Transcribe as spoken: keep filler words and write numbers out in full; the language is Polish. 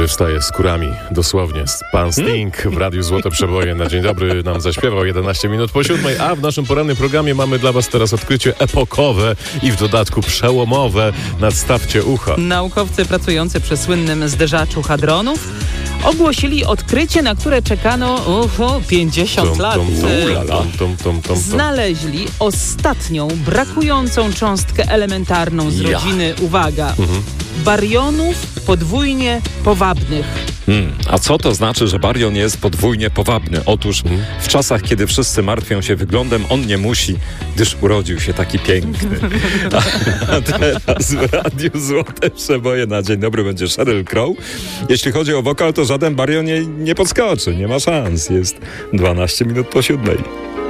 który wstaje z kurami, dosłownie. Pan Sting w Radiu Złote Przeboje na dzień dobry nam zaśpiewał jedenaście minut po siódmej, a w naszym porannym programie mamy dla was teraz odkrycie epokowe i w dodatku przełomowe. Nadstawcie ucha. Naukowcy pracujący przy słynnym zderzaczu hadronów ogłosili odkrycie, na które czekano uho, pięćdziesiąt Tum, lat. tum, tum, tum, tum, tum, tum. Znaleźli ostatnią, brakującą cząstkę elementarną z Ja. rodziny, uwaga, Mhm. barionów podwójnie powabnych. Hmm. A co to znaczy, że barion jest podwójnie powabny? Otóż Hmm. w czasach, kiedy wszyscy martwią się wyglądem, on nie musi, gdyż urodził się taki piękny. A teraz w Radiu Złote Przeboje na dzień dobry będzie Sheryl Crow. Jeśli chodzi o wokal, to żaden barion nie, nie podskoczy, nie ma szans. Jest dwanaście minut po siódmej.